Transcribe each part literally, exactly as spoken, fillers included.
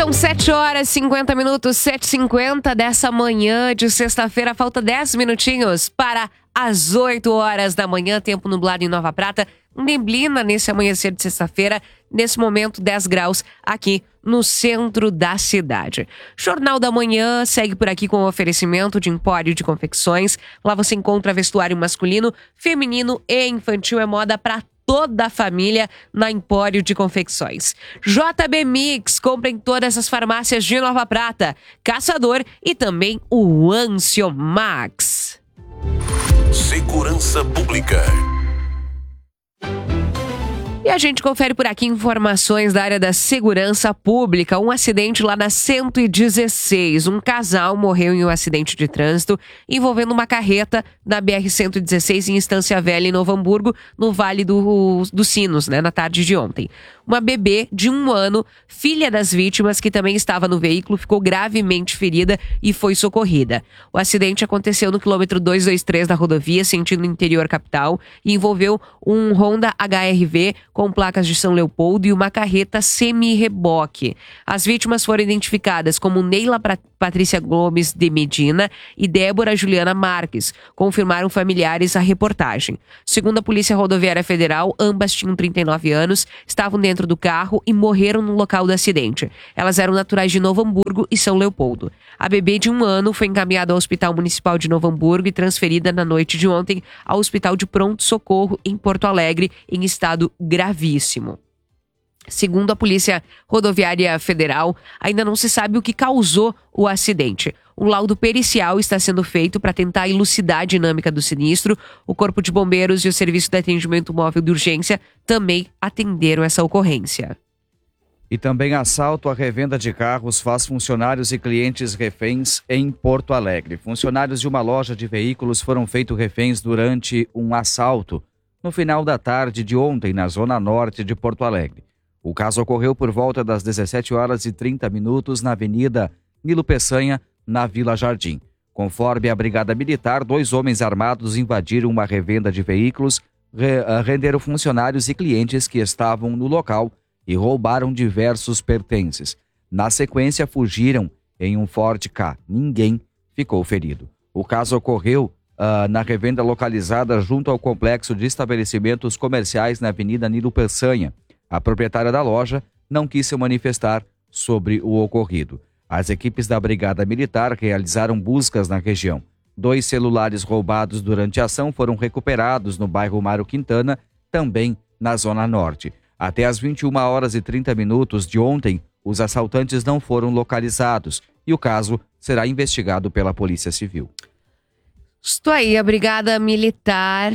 São sete horas e cinquenta minutos, sete e cinquenta dessa manhã de sexta-feira. Falta dez minutinhos para as oito horas da manhã. Tempo nublado em Nova Prata. Neblina nesse amanhecer de sexta-feira. Nesse momento, dez graus aqui no centro da cidade. Jornal da Manhã segue por aqui com o oferecimento de Empório de Confecções. Lá você encontra vestuário masculino, feminino e infantil. É moda para toda a família na Empório de Confecções. J B Mix, compra em todas as farmácias de Nova Prata, Caçador e também o Ancio Max. Segurança Pública. E a gente confere por aqui informações da área da segurança pública. Um acidente lá na cento e dezesseis. Um casal morreu em um acidente de trânsito envolvendo uma carreta na B R cento e dezesseis em Estância Velha, em Novo Hamburgo, no Vale do, dos Sinos, né, na tarde de ontem. Uma bebê de um ano, filha das vítimas, que também estava no veículo, ficou gravemente ferida e foi socorrida. O acidente aconteceu no quilômetro duzentos e vinte e três da rodovia, sentido interior capital, e envolveu um Honda H R V com placas de São Leopoldo e uma carreta semi-reboque. As vítimas foram identificadas como Neila Patrícia Gomes de Medina e Débora Juliana Marques, confirmaram familiares a reportagem. Segundo a Polícia Rodoviária Federal, ambas tinham trinta e nove anos, estavam dentro do carro e morreram no local do acidente. Elas eram naturais de Novo Hamburgo e São Leopoldo. A bebê de um ano foi encaminhada ao Hospital Municipal de Novo Hamburgo e transferida na noite de ontem ao Hospital de Pronto Socorro em Porto Alegre, em estado gravíssimo. Segundo a Polícia Rodoviária Federal, ainda não se sabe o que causou o acidente. Um laudo pericial está sendo feito para tentar elucidar a dinâmica do sinistro. O Corpo de Bombeiros e o Serviço de Atendimento Móvel de Urgência também atenderam essa ocorrência. E também assalto à revenda de carros faz funcionários e clientes reféns em Porto Alegre. Funcionários de uma loja de veículos foram feitos reféns durante um assalto no final da tarde de ontem, na zona norte de Porto Alegre. O caso ocorreu por volta das dezessete horas e trinta minutos na Avenida Nilo Peçanha, na Vila Jardim. Conforme a Brigada Militar, dois homens armados invadiram uma revenda de veículos, re- renderam funcionários e clientes que estavam no local e roubaram diversos pertences. Na sequência, fugiram em um Ford Ka. Ninguém ficou ferido. O caso ocorreu uh, na revenda localizada junto ao complexo de estabelecimentos comerciais na Avenida Nilo Peçanha. A proprietária da loja não quis se manifestar sobre o ocorrido. As equipes da Brigada Militar realizaram buscas na região. Dois celulares roubados durante a ação foram recuperados no bairro Mário Quintana, também na Zona Norte. Até às vinte e uma horas e trinta minutos de ontem, os assaltantes não foram localizados e o caso será investigado pela Polícia Civil. Estou aí, a Brigada Militar,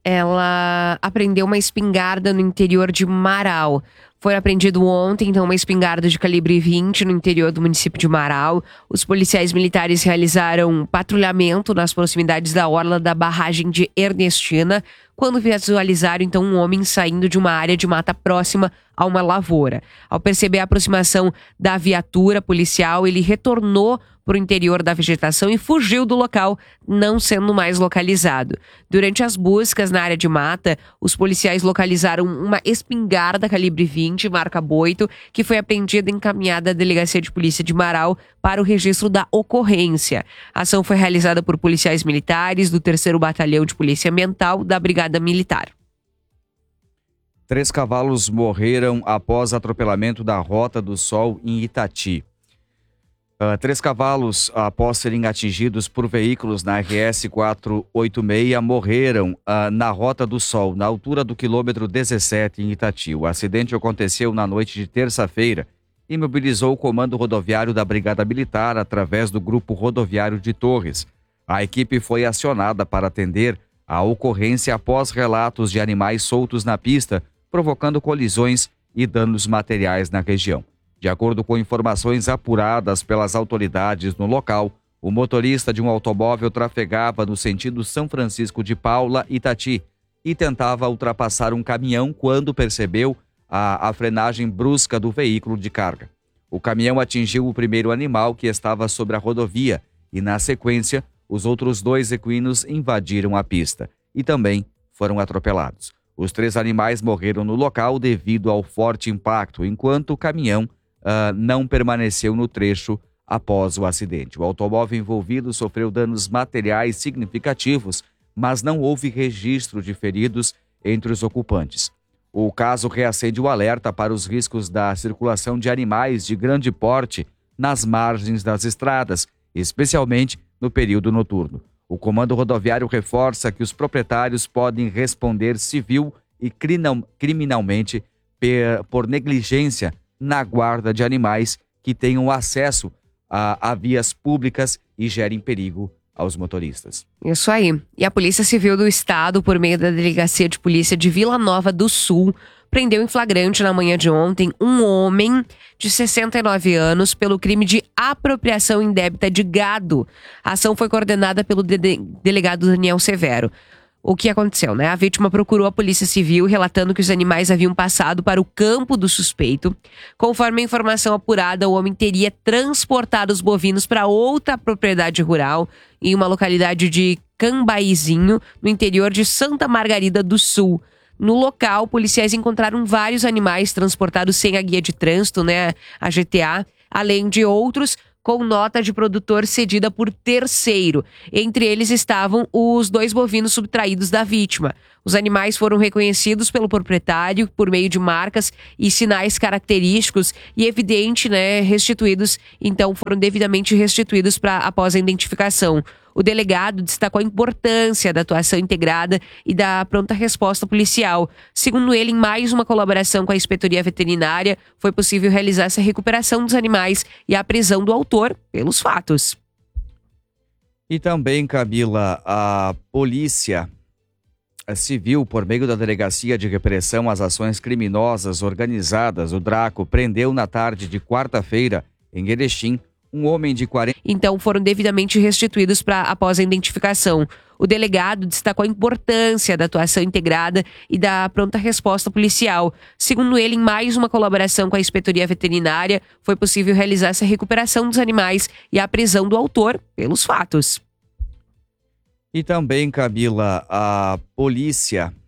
ela apreendeu uma espingarda no interior de Marau. Foi apreendido ontem, então, uma espingarda de calibre vinte no interior do município de Marau. Os policiais militares realizaram patrulhamento nas proximidades da orla da barragem de Ernestina, quando visualizaram, então, um homem saindo de uma área de mata próxima a uma lavoura. Ao perceber a aproximação da viatura policial, ele retornou para o interior da vegetação e fugiu do local, não sendo mais localizado. Durante as buscas na área de mata, os policiais localizaram uma espingarda calibre vinte, marca Boito, que foi apreendida e encaminhada à Delegacia de Polícia de Marau para o registro da ocorrência. A ação foi realizada por policiais militares do terceiro Batalhão de Polícia Ambiental da Brigada Militar. Três cavalos morreram após atropelamento da Rota do Sol em Itati. Uh, três cavalos, após serem atingidos por veículos na R S quatrocentos e oitenta e seis, morreram uh, na Rota do Sol, na altura do quilômetro dezessete, em Itati. O acidente aconteceu na noite de terça-feira e mobilizou o Comando Rodoviário da Brigada Militar através do Grupo Rodoviário de Torres. A equipe foi acionada para atender a ocorrência após relatos de animais soltos na pista, provocando colisões e danos materiais na região. De acordo com informações apuradas pelas autoridades no local, o motorista de um automóvel trafegava no sentido São Francisco de Paula, Itati, e tentava ultrapassar um caminhão quando percebeu a, a frenagem brusca do veículo de carga. O caminhão atingiu o primeiro animal que estava sobre a rodovia e, na sequência, os outros dois equinos invadiram a pista e também foram atropelados. Os três animais morreram no local devido ao forte impacto, enquanto o caminhão uh, não permaneceu no trecho após o acidente. O automóvel envolvido sofreu danos materiais significativos, mas não houve registro de feridos entre os ocupantes. O caso reacende o alerta para os riscos da circulação de animais de grande porte nas margens das estradas, especialmente no período noturno. O Comando Rodoviário reforça que os proprietários podem responder civil e criminalmente por negligência na guarda de animais que tenham acesso a, a vias públicas e gerem perigo aos motoristas. Isso aí. E a Polícia Civil do Estado, por meio da Delegacia de Polícia de Vila Nova do Sul, prendeu em flagrante na manhã de ontem um homem de sessenta e nove anos pelo crime de apropriação indébita de gado. A ação foi coordenada pelo de- delegado Daniel Severo. O que aconteceu, né? A vítima procurou a Polícia Civil relatando que os animais haviam passado para o campo do suspeito. Conforme a informação apurada, o homem teria transportado os bovinos para outra propriedade rural em uma localidade de Cambaizinho, no interior de Santa Margarida do Sul. No local, policiais encontraram vários animais transportados sem a guia de trânsito, né, a G T A, além de outros com nota de produtor cedida por terceiro. Entre eles estavam os dois bovinos subtraídos da vítima. Os animais foram reconhecidos pelo proprietário por meio de marcas e sinais característicos e evidente, né, restituídos, então foram devidamente restituídos pra, após a identificação. O delegado destacou a importância da atuação integrada e da pronta resposta policial. Segundo ele, em mais uma colaboração com a Inspetoria Veterinária, foi possível realizar essa recuperação dos animais e a prisão do autor pelos fatos. E também, Camila, a Polícia Civil, por meio da Delegacia de Repressão às Ações Criminosas Organizadas, o DRACO, prendeu na tarde de quarta-feira, em Erechim, um homem de quarenta... Então foram devidamente restituídos pra, após a identificação. O delegado destacou a importância da atuação integrada e da pronta resposta policial. Segundo ele, em mais uma colaboração com a Inspetoria Veterinária, foi possível realizar essa recuperação dos animais e a prisão do autor pelos fatos. E também, Camila, a Polícia